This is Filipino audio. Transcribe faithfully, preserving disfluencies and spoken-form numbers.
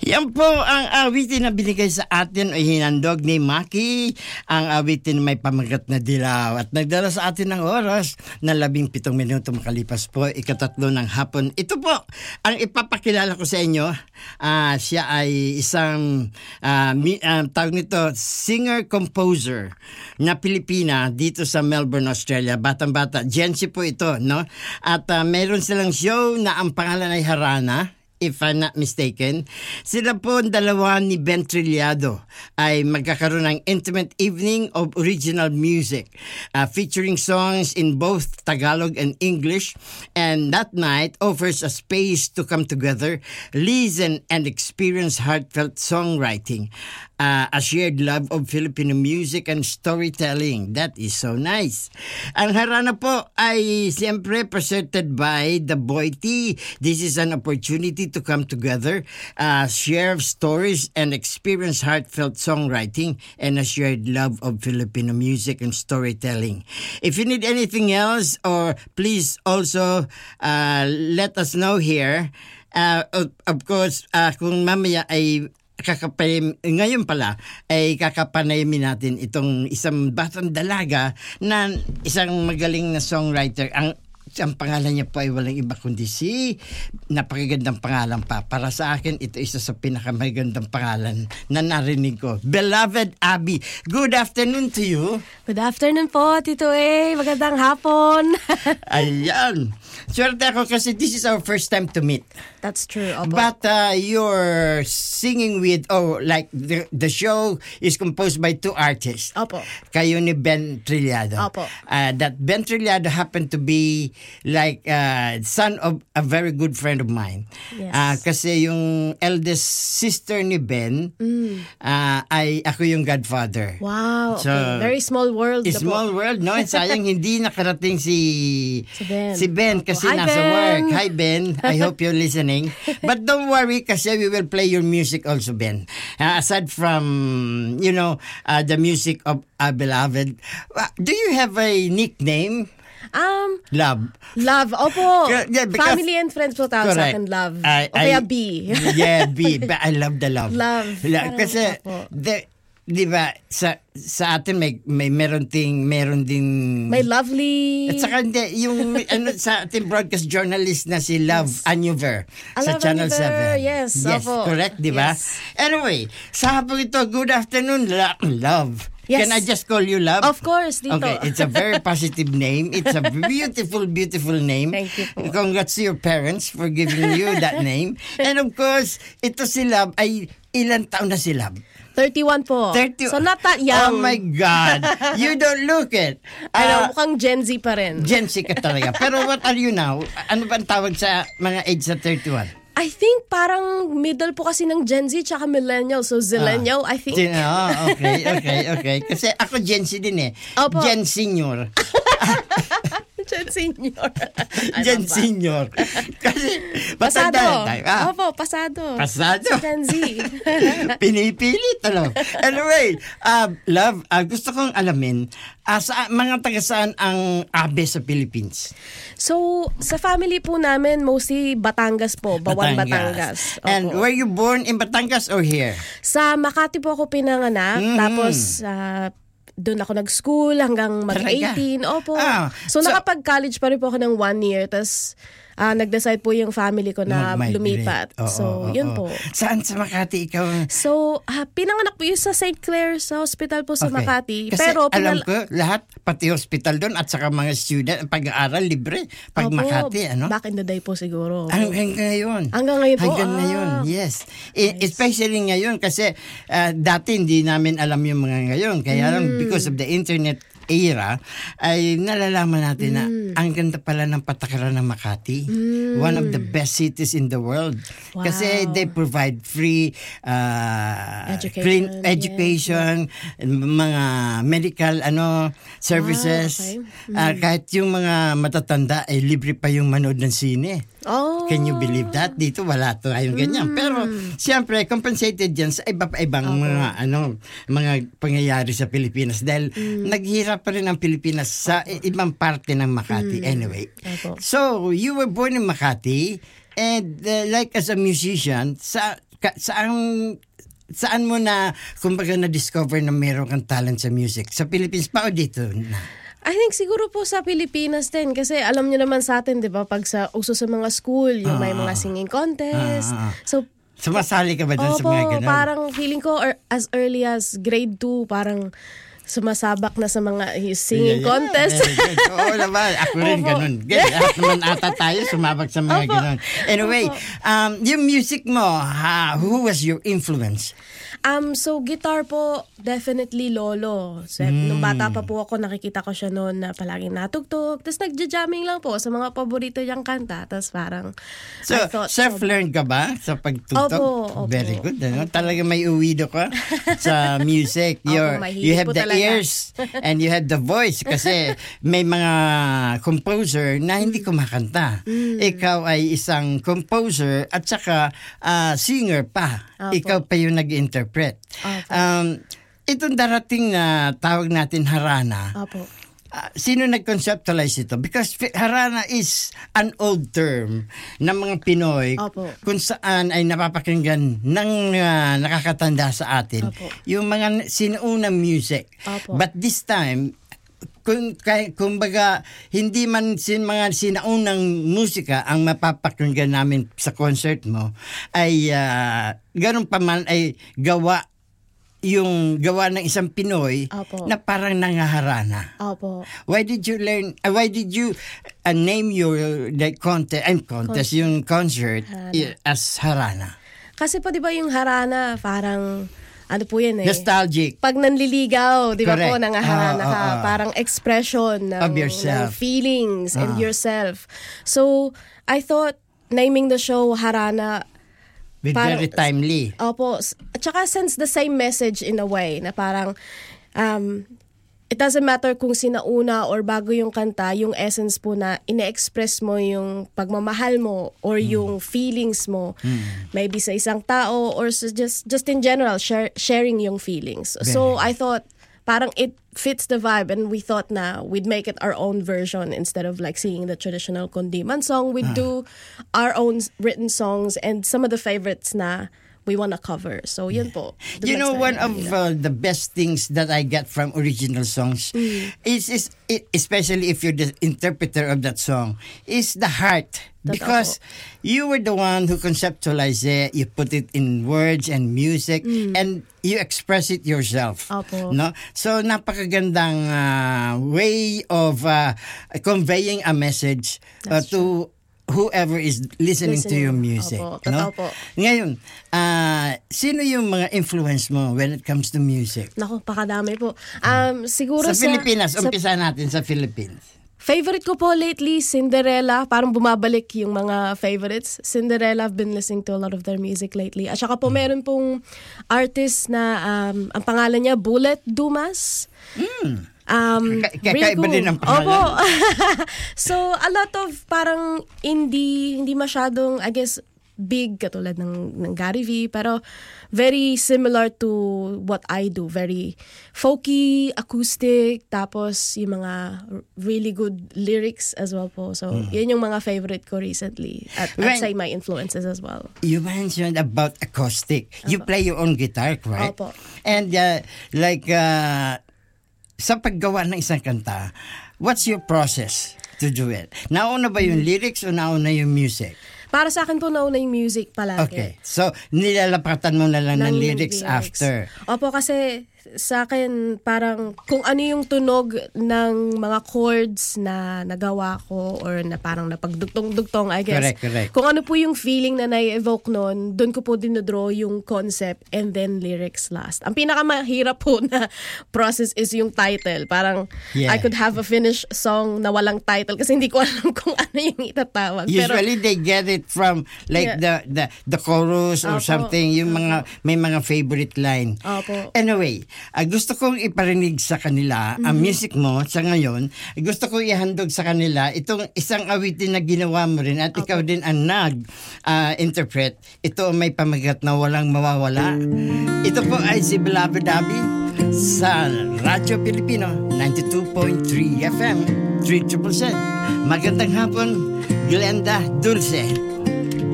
Yan po ang awitin na binigay sa atin o hinandog ni Maki. Ang awitin may pamagat na dilaw at nagdala sa atin ng oras na labing pitong minuto makalipas po ikatatlo ng hapon. Ito po ang ipapakilala ko sa inyo. Uh, siya ay isang uh, mi, uh, tawag nito singer-composer na Pilipina dito sa Melbourne, Australia. Batang-bata. Jency po ito, no? At uh, meron silang show na ang pangalan ay Harana, if I'm not mistaken. Sila po dalawa ni Ben Trillado ay magkakaroon ng intimate evening of original music uh, featuring songs in both Tagalog and English, and that night offers a space to come together, listen and experience heartfelt songwriting, uh, a shared love of Filipino music and storytelling. That is so nice. Ang Harana po ay siyempre presented by The Boy T. This is an opportunity to come together, uh, share stories and experience heartfelt songwriting and a shared love of Filipino music and storytelling. If you need anything else, or please also uh, let us know here. Uh, of, of course, uh, kung mamaya ay kakapay, ngayon pala ay kakapanayamin natin itong isang batang dalaga na isang magaling na songwriter. Ang Ang pangalan niya po ay walang iba kundi si, napakagandang pangalan pa. Para sa akin, ito isa sa pinakamagandang pangalan na narinig ko. Beloved Abby, good afternoon to you. Good afternoon po, Tito A. Magandang hapon. Ayan. Swerte ako kasi this is our first time to meet. That's true. Opo. But uh, you're singing with, oh, like the, the show is composed by two artists. Opo. Kayo ni Ben Trillado. Opo. Uh, that Ben Trillado happened to be like uh, son of a very good friend of mine. Yes. Uh, kasi yung eldest sister ni Ben mm. uh, ay ako yung godfather. Wow. So, okay. Very small world. Small po. World, no? Sayang hindi nakarating si si Ben. Si Ben kasi Hi, nasa Ben. work. Hi, Ben. I hope you're listening. But don't worry kasi we will play your music also, Ben. Uh, aside from, you know, uh, the music of uh, Beloved, uh, do you have a nickname? Um, Love. Love. Opo. Yeah, because, family and friends po tawag sa akin, love. I, o kaya I, B. Yeah, B. But I love the love. Love. La, kasi, the, di ba, sa, sa atin may, may meron ting, meron ding... May lovely... At saka hindi, yung ano, sa ating broadcast journalist na si Love yes. Anuver sa Channel Anuver. seven. Yes, yes opo. Correct, di ba? Yes. Anyway, sa hapon ito, good afternoon, Love. Yes. Can I just call you Love? Of course, dito. Okay, it's a very positive name. It's a beautiful, beautiful name. Thank you po. Congrats to your parents for giving you that name. And of course, ito si Love ay ilang taon na si Love? thirty-one po. thirty So not that young. Oh my God. You don't look it. Uh, I know, Uh, mukhang Gen Z pa rin. Gen Z ka talaga. Pero what are you now? Ano ba ang tawag sa mga age sa thirty-one? I think parang middle po kasi ng Gen Z tsaka millennial. So Zillennial, ah, I think. Gen, oh, okay, okay, okay. Kasi ako Gen Z din eh. Opo. Gen Senior. Gen Senior. Gen Senior. Kasi, pasado. tayo. Ah, Opo, pasado. Pasado. Si Gen Z. Pinipili talaga. Anyway, uh, Love, uh, gusto kong alamin, uh, sa mga taga saan ang abe sa Philippines? So, sa family po namin, mostly Batangas po. Bawan, Batangas. Batangas. And were you born in Batangas or here? Sa Makati po ako pinanganak. Mm-hmm. Tapos, uh, doon ako nag-school hanggang mag-eighteen. Opo. Ah, so, so, nakapag-college pa rin po ako ng one year. Tapos, uh, nag-decide po yung family ko na Mag-migrate. lumipat. Oh, so, oh, oh, yun oh. po. Saan sa Makati ikaw? So, uh, pinanganak po yun sa Saint Clair's Hospital po sa Okay. Makati. Kasi Pero, alam pinal- ko, lahat, pati hospital doon at saka mga student, pag-aaral, libre. Pag Opo, Makati, ano? Back in the day po siguro. Hanggang ngayon. Hanggang ngayon po? Hanggang ah. ngayon, yes. I- especially ngayon kasi uh, dati hindi namin alam yung mga ngayon. Kaya mm. lang because of the internet era, ay nalalaman natin mm. na ang ganda pala ng patakaran ng Makati. Mm. One of the best cities in the world. Wow. Kasi they provide free uh, education, clean education, yes. mga medical ano services. Wow, okay. mm. uh, kahit yung mga matatanda ay libre pa yung manood ng sine. Oh. Can you believe that? Dito wala to ayong ganyan. Mm. Pero siyempre compensated yan sa iba pa ibang okay. mga ano mga pangyayari sa Pilipinas dahil mm. naghirap pa rin ang Pilipinas sa ibang parte ng Makati. Mm. Anyway. Okay. So, you were born in Makati and uh, like as a musician, sa ka, saan, saan mo na, kumbaga, na-discover na meron kang talent sa music? Sa Philippines pa o dito na? I think siguro po sa Pilipinas din kasi alam niyo naman sa atin, 'di ba, pag sa uso sa mga school, yung may mga singing contest. Ah. So Sumasali ka ba dun sa opo, mga ganun? parang feeling ko or as early as grade two, parang sumasabak na sa mga singing Yeah, yeah. contest. Very good. Oo naman. Ako rin Opo. ganun. Ganun. Lahat naman ata tayo sumabak sa mga Opo. ganun. Anyway, Opo. um, yung music mo, ha, who was your influence? Um, so guitar po, definitely Lolo. So, Hmm. Nung bata pa po ako, nakikita ko siya noon na palaging natugtog. Tapos nagja-jamming lang po sa mga paborito niyang kanta. Tapos parang, So, I thought, self-learned ka ba sa pagtutog? Opo, opo. Very good. Ano? Talaga may uwido ka sa music. Opo, You're, mahilig you have po the talaga. ears and you have the voice kasi may mga composer na hindi kumakanta. Mm. Ikaw ay isang composer at saka ah, singer pa. Opo. Ikaw pa yung nag-interpret. Opo. Um, itong darating na tawag natin harana, Opo. Ah, sino nag-conceptualize ito? Because fi- harana is an old term ng mga Pinoy Opo. kung saan ay napapakinggan ng ah, nakakatanda sa atin Opo. yung mga sinuunang music. Opo. But this time, kung kay, kumbaga hindi man sin mga sinaunang musika ang mapapakinggan namin sa concert mo ay ah, ganun pa man ay gawa yung gawa ng isang Pinoy Opo. na parang nangaharana. Opo. Why did you learn, uh, why did you uh, name your the contest, I'm contest, yung concert Harana. i- as harana? Kasi po, di ba yung harana, parang, ano po yan eh. Nostalgic. Pag nanliligaw, di ba po, Correct. nangaharana Ah, ka, ah, ah. parang expression ng, Of yourself. ng feelings and Ah. yourself. So, I thought, naming the show Harana, With parang- very timely. opo, s- at saka sends the same message in a way, na parang, um, it doesn't matter kung sinauna or bago yung kanta, yung essence po na ine-express mo yung pagmamahal mo or yung feelings mo, maybe sa isang tao or sa just just in general, share, sharing yung feelings. So I thought parang it fits the vibe and we thought na we'd make it our own version instead of like singing the traditional Kundiman song. We'd do our own written songs and some of the favorites na we wanna cover. So yun po. Doon You know, nag-start one yung of Manila. uh, the best things that I get from original songs is, is i- especially if you're the interpreter of that song, is the heart. Totoo Because you were the one who conceptualized it, you put it in words and music, and you express it yourself. Opo. No? So, napakagandang uh, way of uh, conveying a message uh, to whoever is listening, to your Listening. music. Opo. No? Totoo po. Ngayon, ah, sino yung mga influence mo when it comes to music? Naku, pakadami po. Um, siguro Sa sa... Pilipinas, sa- umpisa natin sa Philippines. Favorite ko po lately, Cinderella. Parang bumabalik yung mga favorites. Cinderella, I've been listening to a lot of their music lately. At saka po meron pong artist na um, ang pangalan niya, Bullet Dumas. Mm. Um, Ka- kakaiba din ang pangalan. Opo. So, a lot of parang indie, hindi masyadong, I guess, big katulad ng, ng Gary V, pero very similar to what I do. Very folky, acoustic, tapos yung mga really good lyrics as well po. So, yun yung mga favorite ko recently. At When- I'd say my influences as well. You mentioned about acoustic. You play your own guitar, correct? Opo. And uh, like, uh, sa paggawa ng isang kanta, what's your process to do it? Nauna ba yung lyrics o nauna yung music? Para sa akin po nauna yung music palagi. Okay. So, nilalapatan mo na lang ng, ng lyrics, after. Opo, kasi sa akin parang kung ano yung tunog ng mga chords na nagawa ko or na parang napagdugtong-dugtong, I guess. Correct, correct. Kung ano po yung feeling na nai-evoke nun, doon ko po dinodraw yung concept and then lyrics last. Ang pinakamahirap po na process is yung title. Parang Yeah. I could have a finished song na walang title kasi hindi ko alam kung ano yung itatawag. Pero Usually they get it from like Yeah. the, the the chorus or Opo. something, yung mga may mga favorite line. Opo. Anyway, ah, gusto kong iparinig sa kanila ang music mo sa ngayon. Gusto ko ihandog sa kanila itong isang awitin na ginawa mo rin at ikaw din ang nag-interpret. Ito ang may pamagat na walang mawawala. Ito po ay si Beloved Abby sa Radyo Pilipino ninety-two point three F M, three percent. Magandang hapon, Glenda Dulce.